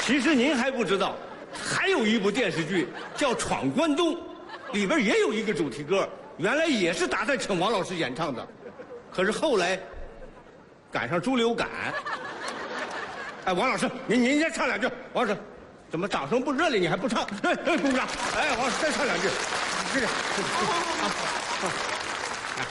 其实您还不知道，还有一部电视剧叫《闯关东》，里边也有一个主题歌，原来也是打算请王老师演唱的，可是后来赶上猪流感。哎，王老师，您先唱两句。王老师，怎么掌声不热烈，你还不唱？哎，鼓掌！哎，王老师再唱两句。是的，好。